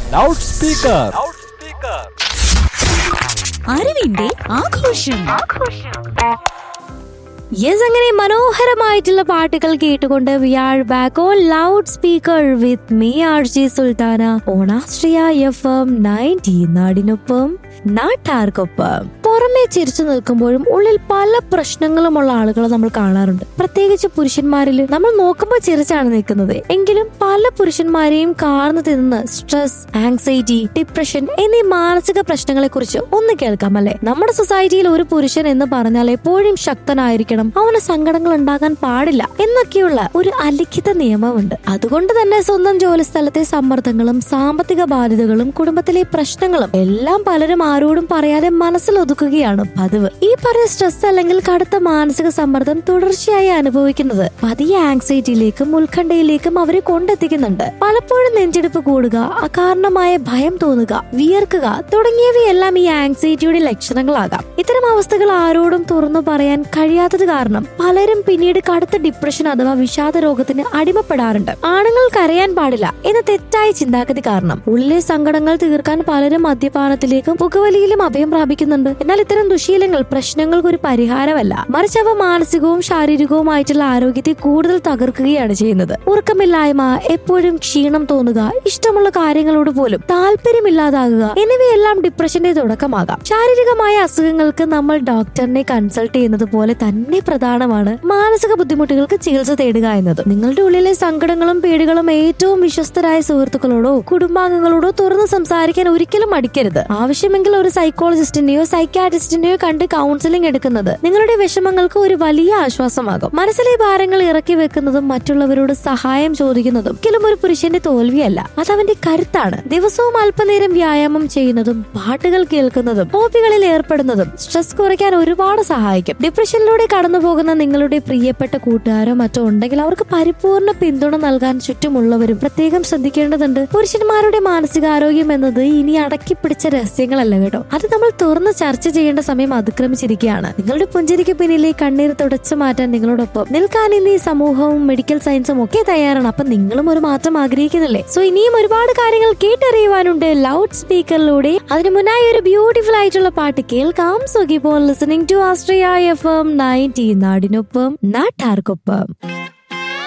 Loud speaker. അറിവിന്റെ ആഘോഷം. Yes, അങ്ങനെ മനോഹരമായിട്ടുള്ള പാട്ടുകൾ കേട്ടുകൊണ്ട് V are back on loud speaker with me RJ Sultana on Austria FM 90 നാടിനൊപ്പം നാട്ടാർക്കൊപ്പം. പുറമേ ചിരിച്ചു നിൽക്കുമ്പോഴും ഉള്ളിൽ പല പ്രശ്നങ്ങളുമുള്ള ആളുകളെ നമ്മൾ കാണാറുണ്ട്. പ്രത്യേകിച്ച് പുരുഷന്മാരിൽ നമ്മൾ നോക്കുമ്പോൾ ചിരിച്ചാണ് നിൽക്കുന്നത്. എങ്കിലും പല പുരുഷന്മാരെയും കാർന്നു തിന്ന് സ്ട്രെസ്, ആങ്സൈറ്റി, ഡിപ്രഷൻ എന്നീ മാനസിക പ്രശ്നങ്ങളെ കുറിച്ച് ഒന്ന് കേൾക്കാം അല്ലെ. നമ്മുടെ സൊസൈറ്റിയിൽ ഒരു പുരുഷൻ എന്ന് പറഞ്ഞാൽ എപ്പോഴും ശക്തനായിരിക്കണം, അവന് സങ്കടങ്ങൾ ഉണ്ടാകാൻ പാടില്ല എന്നൊക്കെയുള്ള ഒരു അലിഖിത നിയമമുണ്ട്. അതുകൊണ്ട് തന്നെ സ്വന്തം ജോലി സ്ഥലത്തെ സമ്മർദ്ദങ്ങളും സാമ്പത്തിക ബാധ്യതകളും കുടുംബത്തിലെ പ്രശ്നങ്ങളും എല്ലാം പലരും ആരോടും പറയാതെ മനസ്സിൽ ഒതുക്കുകയാണ് പതിവ്. ഈ പറഞ്ഞ സ്ട്രെസ് അല്ലെങ്കിൽ കടുത്ത മാനസിക സമ്മർദ്ദം തുടർച്ചയായി അനുഭവിക്കുന്നത് പതിയെ ആങ്സൈറ്റിയിലേക്കും ഉത്കണ്ഠയിലേക്കും അവരെ കൊണ്ടെത്തിക്കുന്നുണ്ട്. പലപ്പോഴും നെഞ്ചെടുപ്പ് കൂടുക, അകാരണമായ ഭയം തോന്നുക, വിയർക്കുക തുടങ്ങിയവയെല്ലാം ഈ ആങ്സൈറ്റിയുടെ ലക്ഷണങ്ങളാകാം. ഇത്തരം അവസ്ഥകൾ ആരോടും തുറന്നു പറയാൻ കഴിയാത്തത് കാരണം പലരും പിന്നീട് കടുത്ത ഡിപ്രഷൻ അഥവാ വിഷാദ രോഗത്തിന് അടിമപ്പെടാറുണ്ട്. ആണുങ്ങൾ കരയാൻ പാടില്ല എന്ന തെറ്റായ ചിന്താഗതി കാരണം ഉള്ളിലെ സങ്കടങ്ങൾ തീർക്കാൻ പലരും മദ്യപാനത്തിലേക്കും പുകവലിയിലും അഭയം പ്രാപിക്കുന്നുണ്ട്. എന്നാൽ ഇത്തരം ദുശീലങ്ങൾ പ്രശ്നങ്ങൾക്ക് ഒരു പരിഹാരമല്ല, മറിച്ച് അവ മാനസികവും ശാരീരികവുമായിട്ടുള്ള ആരോഗ്യത്തെ കൂടുതൽ തകർക്കുകയാണ് ചെയ്യുന്നത്. ഉറക്കമില്ലായ്മ, എപ്പോഴും ക്ഷീണം തോന്നുക, ഇഷ്ടമുള്ള കാര്യങ്ങളോട് പോലും താല്പര്യമില്ലാതാകുക എന്നിവയെല്ലാം ഡിപ്രഷന്റെ തുടക്കമാകാം. ശാരീരികമായ അസുഖങ്ങൾക്ക് നമ്മൾ ഡോക്ടറിനെ കൺസൾട്ട് ചെയ്യുന്നത് പോലെ തന്നെ പ്രധാനമാണ് മാനസിക ബുദ്ധിമുട്ടുകൾക്ക് ചികിത്സ തേടുക എന്നത്. നിങ്ങളുടെ ഉള്ളിലെ സങ്കടങ്ങളും പേടികളും ഏറ്റവും വിശ്വസ്തരായ സുഹൃത്തുക്കളോടോ കുടുംബാംഗങ്ങളോടോ തുറന്ന് സംസാരിക്കാൻ ഒരിക്കലും മടിക്കരുത്. ആവശ്യമെങ്കിൽ ഒരു സൈക്കോളജിസ്റ്റിന്റെയോ സൈക്യാട്രിസ്റ്റിന്റെയോ കണ്ട് കൗൺസിലിംഗ് എടുക്കുന്നത് നിങ്ങളുടെ വിഷമങ്ങൾക്ക് ഒരു വലിയ ആശ്വാസമാകും. മനസ്സിലെ ഭാരങ്ങൾ ഇറക്കി വെക്കുന്നതും മറ്റുള്ളവരോട് സഹായം ചോദിക്കുന്നതും ഒരിക്കലും ഒരു പുരുഷന്റെ തോൽവിയല്ല, അതവന്റെ കരുത്താണ്. ദിവസവും അല്പനേരം വ്യായാമം ചെയ്യുന്നതും പാട്ടുകൾ കേൾക്കുന്നതും ഹോബികളിൽ ഏർപ്പെടുന്നതും സ്ട്രെസ് കുറയ്ക്കാൻ ഒരുപാട് സഹായിക്കും. ഡിപ്രഷനിലൂടെ കടന്നു പോകുന്ന നിങ്ങളുടെ പ്രിയപ്പെട്ട കൂട്ടുകാരോ മറ്റോ ഉണ്ടെങ്കിൽ അവർക്ക് പരിപൂർണ പിന്തുണ നൽകാൻ ചുറ്റുമുള്ളവരും പ്രത്യേകം ശ്രദ്ധിക്കേണ്ടതുണ്ട്. പുരുഷന്മാരുടെ മാനസികാരോഗ്യം എന്നത് ഇനി അടക്കി പിടിച്ച രഹസ്യങ്ങളല്ല കേട്ടോ, അത് നമ്മൾ തുറന്ന് ചർച്ച ചെയ്യേണ്ട സമയം അതിക്രമിച്ചിരിക്കുകയാണ്. നിങ്ങളുടെ പുഞ്ചിരിക്ക് പിന്നിലെ കണ്ണീർ തുടച്ചു മാറ്റാൻ നിങ്ങളോടൊപ്പം നിൽക്കാൻ ഇന്ന് ഈ സമൂഹവും മെഡിക്കൽ സയൻസും ഒക്കെ തയ്യാറാണ്. അപ്പൊ നിങ്ങളും ഒരു മാറ്റം ആഗ്രഹിക്കുന്നില്ലേ? സോ ഇനിയും ഒരുപാട് കാര്യങ്ങൾ കേട്ടറിയുവാനുണ്ട് ലൗഡ് സ്പീക്കറിലൂടെ. അതിനു മുന്നായി ഒരു ബ്യൂട്ടിഫുൾ ആയിട്ടുള്ള പാട്ട് കേൾക്കാം. So keep on listening to Austria FM 90 നാടിനൊപ്പം നാട്ടാർക്കൊപ്പം.